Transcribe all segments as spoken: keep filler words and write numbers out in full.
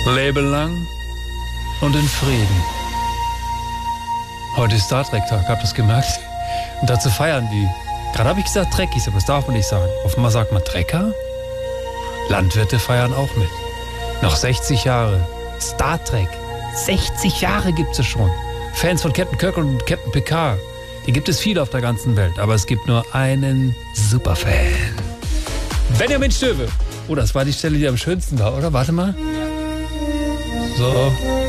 Lebe lang und in Frieden. Heute ist Star Trek Tag, habt ihr das gemerkt? Und dazu feiern die. Gerade habe ich gesagt Trekkies, aber das darf man nicht sagen. Offenbar sagt man Trecker. Landwirte feiern auch mit. Noch sechzig Jahre. Star Trek. sechzig Jahre gibt es schon. Fans von Captain Kirk und Captain Picard. Die gibt es viele auf der ganzen Welt. Aber es gibt nur einen Superfan. Benjamin Stöwe. Oh, das war die Stelle, die am schönsten war, oder? Warte mal. So.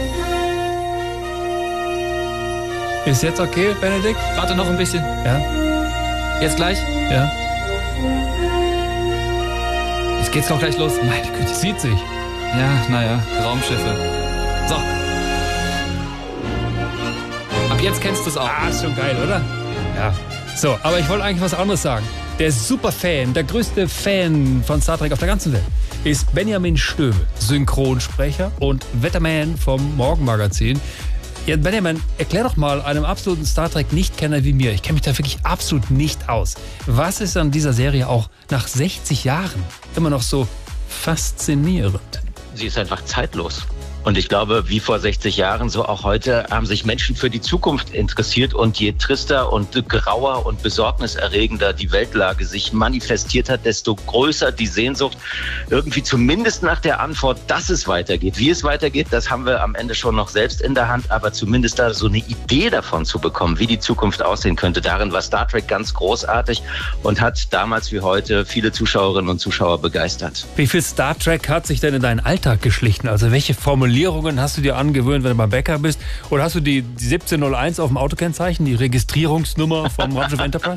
Ist jetzt okay, Benedikt? Warte noch ein bisschen. Ja. Jetzt gleich? Ja. Jetzt geht's auch gleich los. Meine Güte. Sieht sich. Ja, naja, Raumschiffe. So. Ab jetzt kennst du es auch. Ah, ist schon geil, oder? Ja. So, aber ich wollte eigentlich was anderes sagen. Der Superfan, der größte Fan von Star Trek auf der ganzen Welt ist Benjamin Stöwe, Synchronsprecher und Wetterman vom Morgenmagazin. Ja, Benjamin, erklär doch mal einem absoluten Star Trek-Nichtkenner wie mir, ich kenne mich da wirklich absolut nicht aus. Was ist an dieser Serie auch nach sechzig Jahren immer noch so faszinierend? Sie ist einfach zeitlos. Und ich glaube, wie vor sechzig Jahren, so auch heute, haben sich Menschen für die Zukunft interessiert. Und je trister und grauer und besorgniserregender die Weltlage sich manifestiert hat, desto größer die Sehnsucht, irgendwie zumindest nach der Antwort, dass es weitergeht. Wie es weitergeht, das haben wir am Ende schon noch selbst in der Hand. Aber zumindest da so eine Idee davon zu bekommen, wie die Zukunft aussehen könnte. Darin war Star Trek ganz großartig und hat damals wie heute viele Zuschauerinnen und Zuschauer begeistert. Wie viel Star Trek hat sich denn in deinen Alltag geschlichen? Also welche Formulierungen hast du dir angewöhnt, wenn du beim Bäcker bist? Oder hast du die, die siebzehn null eins auf dem Autokennzeichen, die Registrierungsnummer vom Raumschiff Enterprise?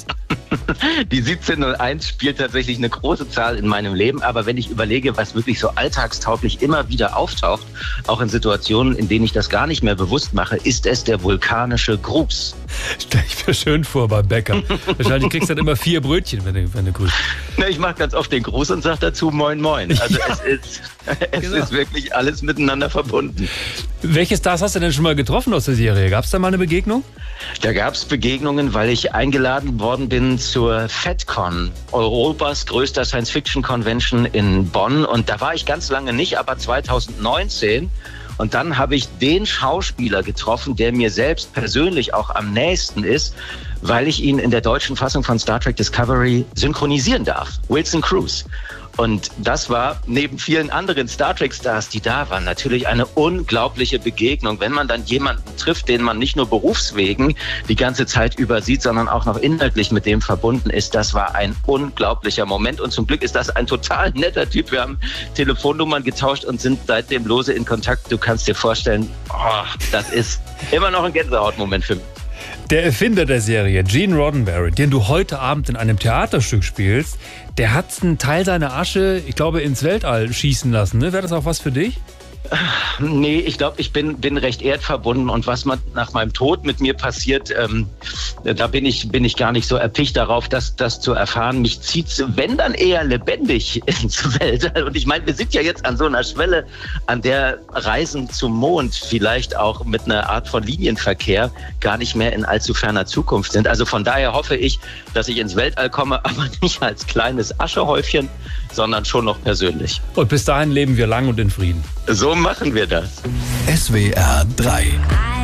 Die siebzehn null eins spielt tatsächlich eine große Zahl in meinem Leben. Aber wenn ich überlege, was wirklich so alltagstauglich immer wieder auftaucht, auch in Situationen, in denen ich das gar nicht mehr bewusst mache, ist es der vulkanische Gruß. Stell ich mir schön vor beim Bäcker. Wahrscheinlich kriegst du dann immer vier Brötchen, wenn du, wenn du grüßt. Na, ich mache ganz oft den Gruß und sage dazu Moin Moin. Also ja. es, ist, es genau. ist wirklich alles miteinander verbunden. Welche Stars hast du denn schon mal getroffen aus der Serie? Gab es da mal eine Begegnung? Da gab es Begegnungen, weil ich eingeladen worden bin zur FedCon, Europas größter Science-Fiction-Convention in Bonn. Und da war ich ganz lange nicht, aber zwanzig neunzehn. Und dann habe ich den Schauspieler getroffen, der mir selbst persönlich auch am nächsten ist, weil ich ihn in der deutschen Fassung von Star Trek Discovery synchronisieren darf. Wilson Cruz. Und das war neben vielen anderen Star Trek-Stars, die da waren, natürlich eine unglaubliche Begegnung, wenn man dann jemanden trifft, den man nicht nur berufswegen die ganze Zeit über sieht, sondern auch noch inhaltlich mit dem verbunden ist. Das war ein unglaublicher Moment und zum Glück ist das ein total netter Typ. Wir haben Telefonnummern getauscht und sind seitdem lose in Kontakt. Du kannst dir vorstellen, oh, das ist immer noch ein Gänsehautmoment für mich. Der Erfinder der Serie, Gene Roddenberry, den du heute Abend in einem Theaterstück spielst, der hat einen Teil seiner Asche, ich glaube, ins Weltall schießen lassen. Ne? Wäre das auch was für dich? Nee, ich glaube, ich bin, bin recht erdverbunden und was man nach meinem Tod mit mir passiert, ähm, da bin ich, bin ich gar nicht so erpicht darauf, das, das zu erfahren. Mich zieht's, wenn dann eher lebendig ins Weltall. Und ich meine, wir sind ja jetzt an so einer Schwelle, an der Reisen zum Mond vielleicht auch mit einer Art von Linienverkehr gar nicht mehr in allzu ferner Zukunft sind. Also von daher hoffe ich, dass ich ins Weltall komme, aber nicht als kleines Aschehäufchen, sondern schon noch persönlich. Und bis dahin leben wir lang und in Frieden. So machen wir das. S W R drei.